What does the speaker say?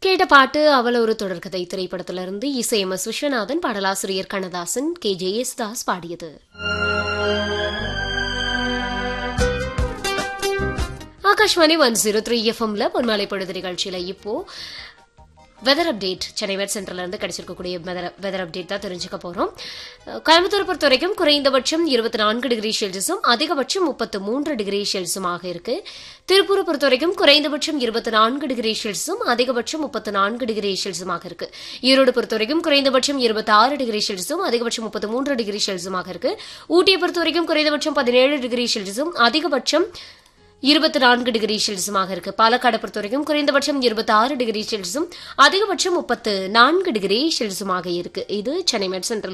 கேட்ட பாட்டு அவள் ஒரு தொடர்கதை திரைப்படத்திலிருந்து இசை எம் எஸ் விஸ்வநாதன், பாடலாசிரியர் Kannadasan, K J S Das பாடியது. ஆகாஷ்வாணி 103 எஃப்எம்ல பொன்மாலை பொழுது நிகழ்ச்சியில இப்போ வெதர் அப்டேட் சென்னை வெட் சென்டர்ல இருந்து கிடைச்சிருக்கக்கூடிய வெதர் அப்டேட் தான் தெரிஞ்சுக்க போறோம். கோயம்புத்தூர் பொறுத்த வரைக்கும் குறைந்தபட்சம் 24 டிகிரி செல்சியஸும் அதிகபட்சம் 33 டிகிரி செல்சியஸுமாக இருக்கு. திருப்பூர் பொறுத்த வரைக்கும் குறைந்தபட்சம் 24 டிகிரி செல்சியஸும் அதிகபட்சம் 34 டிகிரி செல்சியஸுமாக இருக்கு. ஈரோடு பொறுத்த வரைக்கும் குறைந்தபட்சம் 26 டிகிரி செல்சியஸும் அதிகபட்சம் 33 டிகிரி செல்சியஸாக இருக்கு. ஊட்டியை பொறுத்த வரைக்கும் குறைந்தபட்சம் 17 டிகிரி செல்சியஸும் அதிகபட்சம் 24 டிகிரி செல்சியஸாக இருக்கு. பாலக்காடு பொறுத்த வரைக்கும் குறைந்தபட்சம் 26 டிகிரி செல்சியஸும் அதிகபட்சம் 34 டிகிரி செல்சியஸாக இருக்கு. இது சென்னை மெட் சென்ட்ரல்